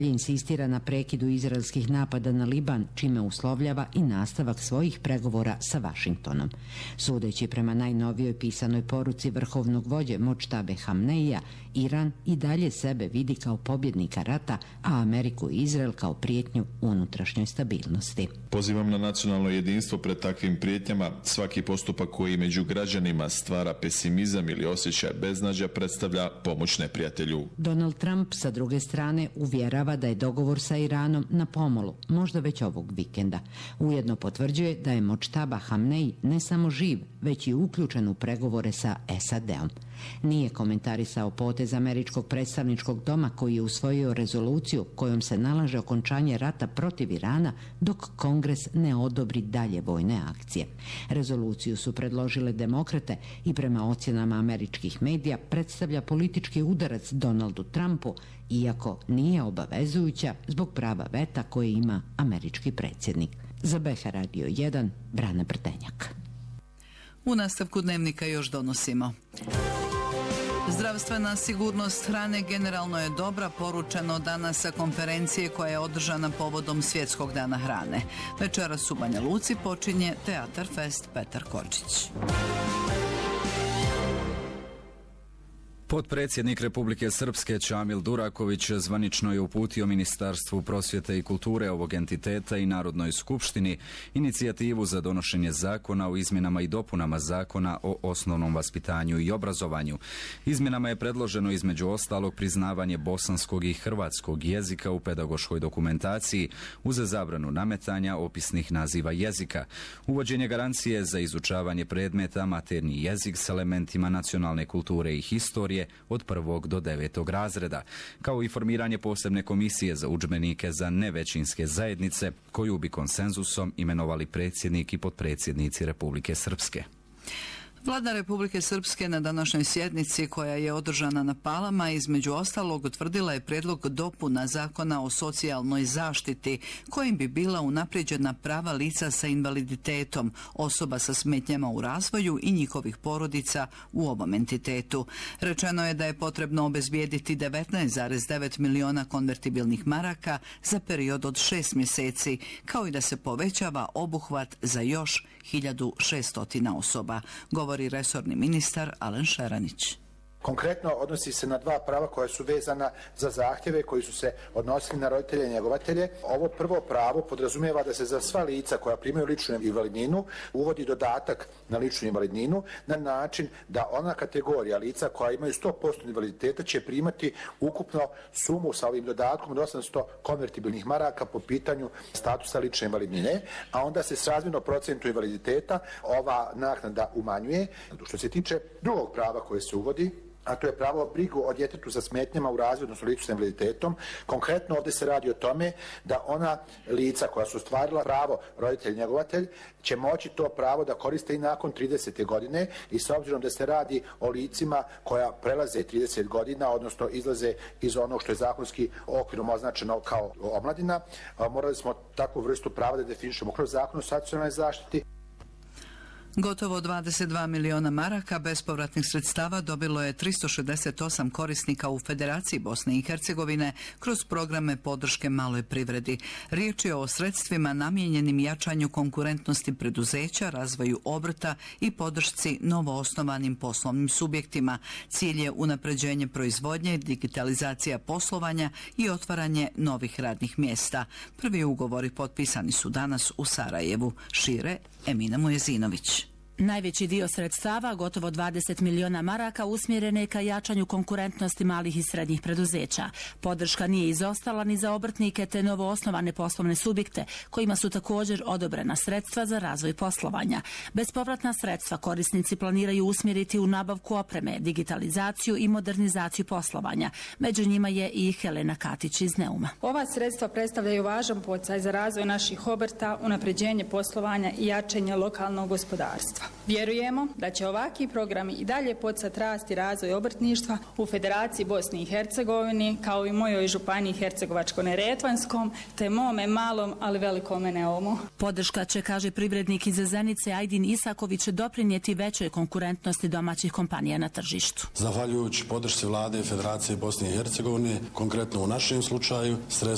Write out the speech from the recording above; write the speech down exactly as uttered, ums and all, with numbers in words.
insistira na prekidu izraelskih napada na Liban, čime uslovljava i nastavak svojih pregovora sa Vašingtonom. Sudeći prema najnovijoj pisanoj poruci vrhovnog vođe Močtabe Hamneija, Iran i dalje sebe vidi kao pobjednika rata, a Ameriku i Izrael kao prijetnju unutrašnjoj stabilnosti. Pozivam na nacionalno jedinstvo pred takvim prijetnjama. Svaki postupak koji među građanima stvara pesimizam ili osjećaj beznađa predstavlja pomoć neprijatelju. Donald Trump sa druge strane uvjerava da je dogovor sa Iranom na pomolu, možda već ovog vikenda. Ujedno potvrđuje da je Močtaba Hamnej ne samo živ, već i uključen u pregovore sa S A D-om. Nije komentarisao potez američkog predstavničkog doma koji je usvojio rezoluciju kojom se nalaže okončanje rata protiv Irana dok Kongres ne odobri dalje vojne akcije. Rezoluciju su predložile demokrate i prema ocjenama američkih medija predstavlja politički udarac Donaldu Trumpu, iako nije obavezujuća zbog prava veta koje ima američki predsjednik. Za B H Radio jedan, Brana Brdenjak. U nastavku dnevnika još donosimo. Zdravstvena sigurnost hrane generalno je dobra, poručeno danas sa konferencije koja je održana povodom Svjetskog dana hrane. Večeras u Banja Luci počinje Teatar Fest Petar Kočić. Potpredsjednik Republike Srpske Čamil Duraković zvanično je uputio Ministarstvu prosvjete i kulture ovog entiteta i Narodnoj skupštini inicijativu za donošenje zakona o izmjenama i dopunama zakona o osnovnom vaspitanju i obrazovanju. Izmjenama je predloženo između ostalog priznavanje bosanskog i hrvatskog jezika u pedagoškoj dokumentaciji uz zabranu nametanja opisnih naziva jezika, uvođenje garancije za izučavanje predmeta maternji jezik s elementima nacionalne kulture i historije od prvog do devetog razreda, kao i formiranje posebne komisije za udžbenike za nevećinske zajednice, koju bi konsenzusom imenovali predsjednik i potpredsjednici Republike Srpske. Vlada Republike Srpske na današnjoj sjednici koja je održana na Palama između ostalog utvrdila je prijedlog dopuna zakona o socijalnoj zaštiti kojim bi bila unaprijeđena prava lica sa invaliditetom, osoba sa smetnjama u razvoju i njihovih porodica u ovom entitetu. Rečeno je da je potrebno obezbijediti devetnaest zarez devet miliona konvertibilnih maraka za period od šest mjeseci, kao i da se povećava obuhvat za još hiljadu šesto osoba, govori resorni ministar Alen Šeranić. Konkretno odnosi se na dva prava koja su vezana za zahtjeve koji su se odnosili na roditelje i njegovatelje. Ovo prvo pravo podrazumijeva da se za sva lica koja primaju ličnu invalidninu uvodi dodatak na ličnu invalidninu na način da ona kategorija lica koja imaju sto posto invaliditeta će primati ukupno sumu sa ovim dodatkom od osamsto konvertibilnih maraka po pitanju statusa lične invalidnine, a onda se srazmjerno procentu invaliditeta ova naknada umanjuje. Što se tiče drugog prava koje se uvodi, a to je pravo brigu o djetetu sa smetnjama u razvoju, odnosno licu sa invaliditetom. Konkretno ovdje se radi o tome da ona lica koja su ostvarila pravo roditelj i njegovatelj će moći to pravo da koriste i nakon tridesete godine i s obzirom da se radi o licima koja prelaze trideset godina, odnosno izlaze iz onog što je zakonski okvirom označeno kao omladina, morali smo takvu vrstu prava da definišemo kroz zakon o socijalnoj zaštiti. Gotovo dvadeset dva miliona maraka bespovratnih sredstava dobilo je tristo šezdeset osam korisnika u Federaciji Bosne i Hercegovine kroz programe podrške maloj privredi. Riječ je o sredstvima namijenjenim jačanju konkurentnosti preduzeća, razvoju obrta i podršci novoosnovanim poslovnim subjektima. Cilj je unapređenje proizvodnje, digitalizacija poslovanja i otvaranje novih radnih mjesta. Prvi ugovori potpisani su danas u Sarajevu. Šire Emina Mujezinović. Najveći dio sredstava, gotovo dvadeset miliona maraka, usmjeren je ka jačanju konkurentnosti malih i srednjih preduzeća. Podrška nije izostala ni za obrtnike te novoosnovane poslovne subjekte, kojima su također odobrena sredstva za razvoj poslovanja. Bespovratna sredstva korisnici planiraju usmjeriti u nabavku opreme, digitalizaciju i modernizaciju poslovanja. Među njima je i Helena Katić iz Neuma. Ova sredstva predstavljaju važan poticaj za razvoj naših obrta, unapređenje poslovanja i jačanje lokalnog gospodarstva. Vjerujemo da će ovakvi programi i dalje poticati rast i razvoj obrtništva u Federaciji Bosne i Hercegovine, kao i mojoj županiji Hercegovačko-neretvanskom, te mome malom, ali velikome Neumu. Podrška će, kaže privrednik iz Zenice Ajdin Isaković, doprinijeti većoj konkurentnosti domaćih kompanija na tržištu. Zahvaljujući podršci vlade Federacije Bosne i Hercegovine, konkretno u našem slučaju, sredstva